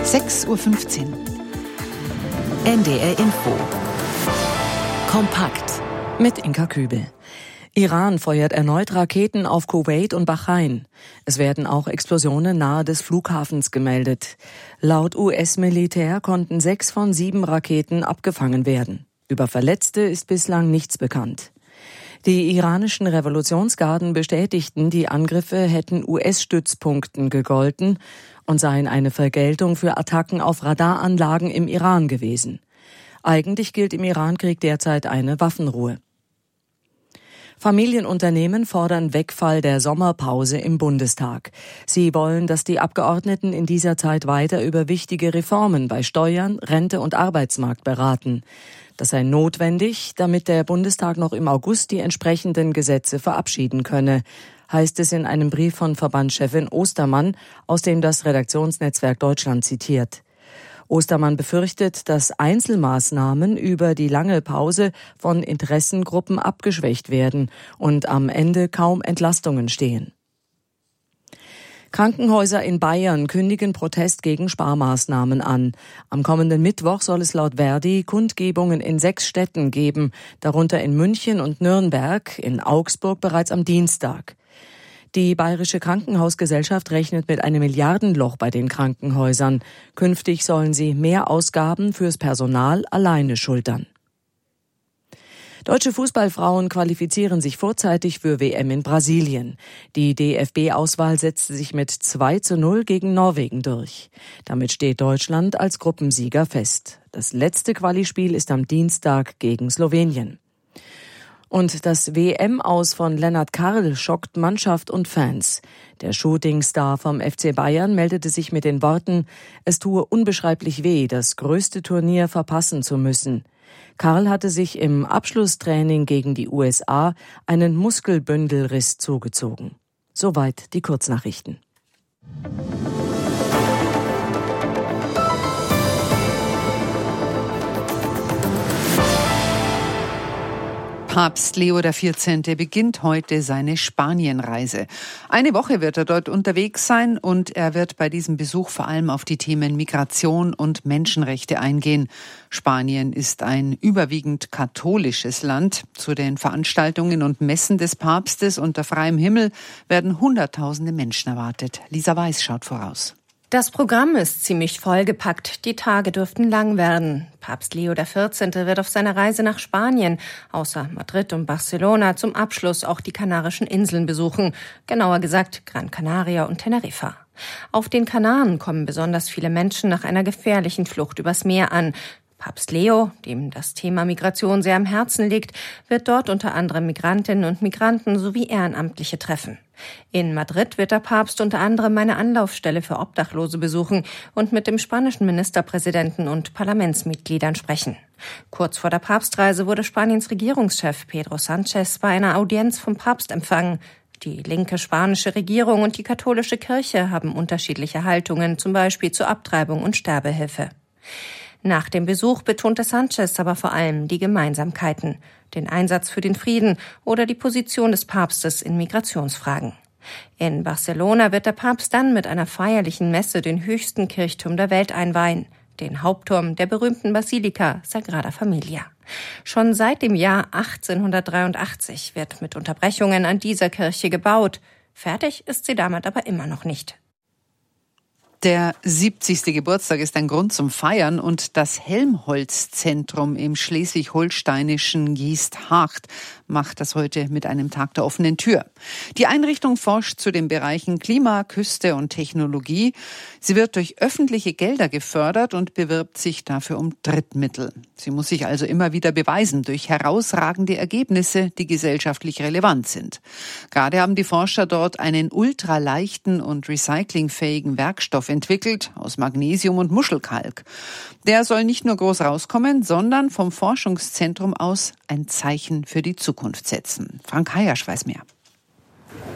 6:15 Uhr. NDR Info. Kompakt. Mit Inka Kübel. Iran feuert erneut Raketen auf Kuwait und Bahrain. Es werden auch Explosionen nahe des Flughafens gemeldet. Laut US-Militär konnten 6 von 7 Raketen abgefangen werden. Über Verletzte ist bislang nichts bekannt. Die iranischen Revolutionsgarden bestätigten, die Angriffe hätten US-Stützpunkten gegolten und seien eine Vergeltung für Attacken auf Radaranlagen im Iran gewesen. Eigentlich gilt im Irankrieg derzeit eine Waffenruhe. Familienunternehmen fordern Wegfall der Sommerpause im Bundestag. Sie wollen, dass die Abgeordneten in dieser Zeit weiter über wichtige Reformen bei Steuern, Rente und Arbeitsmarkt beraten. Das sei notwendig, damit der Bundestag noch im August die entsprechenden Gesetze verabschieden könne, heißt es in einem Brief von Verbandschefin Ostermann, aus dem das Redaktionsnetzwerk Deutschland zitiert. Ostermann befürchtet, dass Einzelmaßnahmen über die lange Pause von Interessengruppen abgeschwächt werden und am Ende kaum Entlastungen stehen. Krankenhäuser in Bayern kündigen Protest gegen Sparmaßnahmen an. Am kommenden Mittwoch soll es laut Verdi Kundgebungen in 6 Städten geben, darunter in München und Nürnberg, in Augsburg bereits am Dienstag. Die Bayerische Krankenhausgesellschaft rechnet mit einem Milliardenloch bei den Krankenhäusern. Künftig sollen sie mehr Ausgaben fürs Personal alleine schultern. Deutsche Fußballfrauen qualifizieren sich vorzeitig für WM in Brasilien. Die DFB-Auswahl setzte sich mit 2:0 gegen Norwegen durch. Damit steht Deutschland als Gruppensieger fest. Das letzte Qualispiel ist am Dienstag gegen Slowenien. Und das WM-Aus von Lennart Karl schockt Mannschaft und Fans. Der Shootingstar vom FC Bayern meldete sich mit den Worten: Es tue unbeschreiblich weh, das größte Turnier verpassen zu müssen. Karl hatte sich im Abschlusstraining gegen die USA einen Muskelbündelriss zugezogen. Soweit die Kurznachrichten. Papst Leo XIV. Beginnt heute seine Spanienreise. Eine Woche wird er dort unterwegs sein und er wird bei diesem Besuch vor allem auf die Themen Migration und Menschenrechte eingehen. Spanien ist ein überwiegend katholisches Land. Zu den Veranstaltungen und Messen des Papstes unter freiem Himmel werden Hunderttausende Menschen erwartet. Lisa Weiß schaut voraus. Das Programm ist ziemlich vollgepackt. Die Tage dürften lang werden. Papst Leo XIV. Wird auf seiner Reise nach Spanien, außer Madrid und Barcelona, zum Abschluss auch die Kanarischen Inseln besuchen. Genauer gesagt Gran Canaria und Teneriffa. Auf den Kanaren kommen besonders viele Menschen nach einer gefährlichen Flucht übers Meer an. Papst Leo, dem das Thema Migration sehr am Herzen liegt, wird dort unter anderem Migrantinnen und Migranten sowie Ehrenamtliche treffen. In Madrid wird der Papst unter anderem eine Anlaufstelle für Obdachlose besuchen und mit dem spanischen Ministerpräsidenten und Parlamentsmitgliedern sprechen. Kurz vor der Papstreise wurde Spaniens Regierungschef Pedro Sánchez bei einer Audienz vom Papst empfangen. Die linke spanische Regierung und die katholische Kirche haben unterschiedliche Haltungen, zum Beispiel zur Abtreibung und Sterbehilfe. Nach dem Besuch betonte Sánchez aber vor allem die Gemeinsamkeiten, den Einsatz für den Frieden oder die Position des Papstes in Migrationsfragen. In Barcelona wird der Papst dann mit einer feierlichen Messe den höchsten Kirchturm der Welt einweihen, den Hauptturm der berühmten Basilika Sagrada Familia. Schon seit dem Jahr 1883 wird mit Unterbrechungen an dieser Kirche gebaut. Fertig ist sie damit aber immer noch nicht. Der 70. Geburtstag ist ein Grund zum Feiern und das Helmholtz-Zentrum im schleswig-holsteinischen Geesthacht macht das heute mit einem Tag der offenen Tür. Die Einrichtung forscht zu den Bereichen Klima, Küste und Technologie. Sie wird durch öffentliche Gelder gefördert und bewirbt sich dafür um Drittmittel. Sie muss sich also immer wieder beweisen durch herausragende Ergebnisse, die gesellschaftlich relevant sind. Gerade haben die Forscher dort einen ultraleichten und recyclingfähigen Werkstoff entwickelt aus Magnesium und Muschelkalk. Der soll nicht nur groß rauskommen, sondern vom Forschungszentrum aus ein Zeichen für die Zukunft setzen. Frank Hayasch weiß mehr.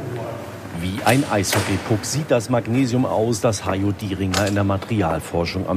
Wie ein Eishockeypuck sieht das Magnesium aus, das Hajo Dieringer in der Materialforschung am